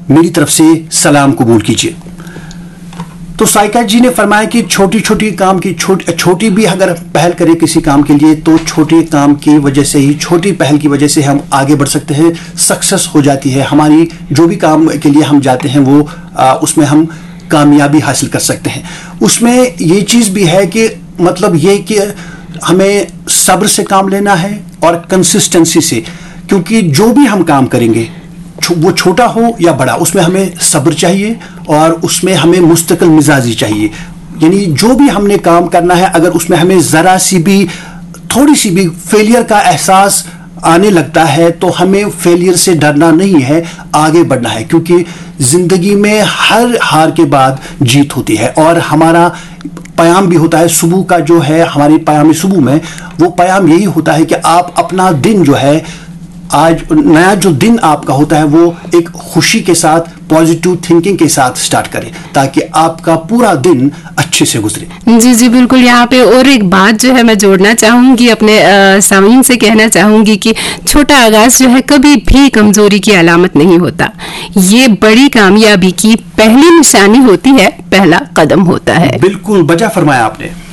मेरी तरफ से सलाम कबूल कीजिए। तो साइकार्ड जी ने फरमाया कि छोटी छोटी काम की छोटी भी अगर पहल करें किसी काम के लिए, तो छोटे काम की वजह से ही, छोटी पहल की वजह से हम आगे बढ़ सकते हैं, सक्सेस हो जाती है हमारी। जो भी काम के लिए हम जाते हैं वो उसमें हम कामयाबी हासिल कर सकते हैं। उसमें ये चीज़ भी है कि मतलब ये कि हमें सब्र से काम लेना है और कंसिस्टेंसी से, क्योंकि जो भी हम काम करेंगे वो छोटा हो या बड़ा, उसमें हमें सब्र चाहिए और उसमें हमें मुस्तकिल मिजाजी चाहिए। यानी जो भी हमने काम करना है, अगर उसमें हमें ज़रा सी भी, थोड़ी सी भी फेलियर का एहसास आने लगता है, तो हमें फेलियर से डरना नहीं है, आगे बढ़ना है, क्योंकि ज़िंदगी में हर हार के बाद जीत होती है। और हमारा प्याम भी होता है सुबह का, जो है हमारी प्याम सुबह में, वो प्याम यही होता है कि आप अपना दिन जो है, आज नया जो दिन आपका होता है, वो एक खुशी के साथ, पॉजिटिव थिंकिंग के साथ स्टार्ट करें, ताकि आपका पूरा दिन अच्छे से गुजरे। जी जी बिल्कुल। यहाँ पे और एक बात जो है मैं जोड़ना चाहूंगी, अपने सामीन से कहना चाहूंगी कि छोटा आगाज जो है कभी भी कमजोरी की अलामत नहीं होता। ये बड़ी कामयाबी की पहली निशानी होती है, पहला कदम होता है। बिल्कुल बजा फरमाया आपने।